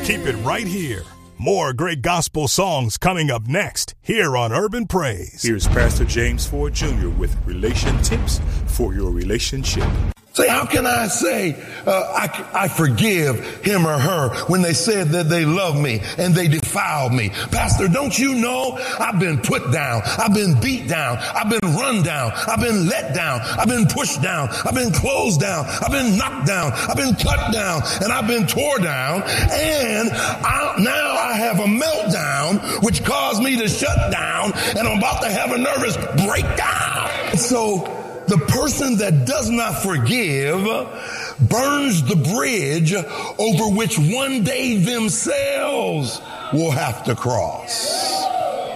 Keep it right here. More great gospel songs coming up next here on Urban Praise. Here's Pastor James Ford Jr. with relation tips for your relationship. Say, how can I say I forgive him or her when they said that they love me and they defiled me? Pastor, don't you know I've been put down, I've been beat down, I've been run down, I've been let down, I've been pushed down, I've been closed down, I've been knocked down, I've been cut down, and I've been tore down, and now I have a meltdown which caused me to shut down, and I'm about to have a nervous breakdown. So the person that does not forgive burns the bridge over which one day themselves will have to cross.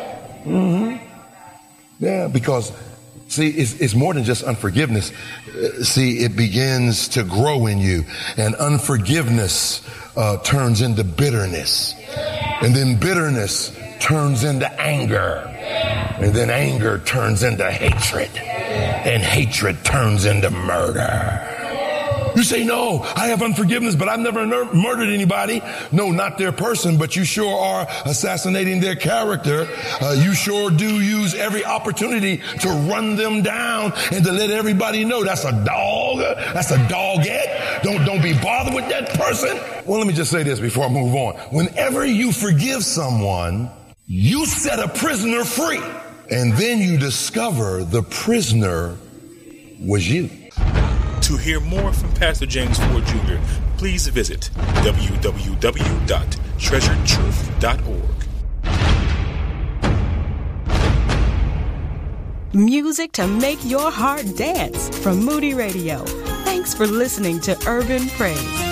Yeah, because, see, it's more than just unforgiveness. See, it begins to grow in you, and unforgiveness turns into bitterness, and then bitterness turns into anger, and then anger turns into hatred, and hatred turns into murder. You say, no, I have unforgiveness, but I've never murdered anybody. No, not their person, but you sure are assassinating their character. You sure do use every opportunity to run them down and to let everybody know that's a dog, that's a dogette. Don't be bothered with that person. Well, let me just say this before I move on. Whenever you forgive someone, you set a prisoner free, and then you discover the prisoner was you. To hear more from Pastor James Ford Jr., please visit www.treasuredtruth.org. Music to make your heart dance from Moody Radio. Thanks for listening to Urban Praise.